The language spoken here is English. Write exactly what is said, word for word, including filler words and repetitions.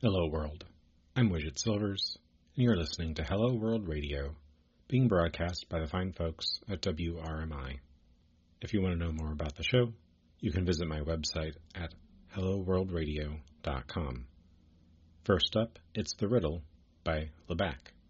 Hello World, I'm Widget Silvers, and you're listening to Hello World Radio, being broadcast by the fine folks at W R M I. If you want to know more about the show, you can visit my website at hello world radio dot com. First up, it's The Riddle by Laback.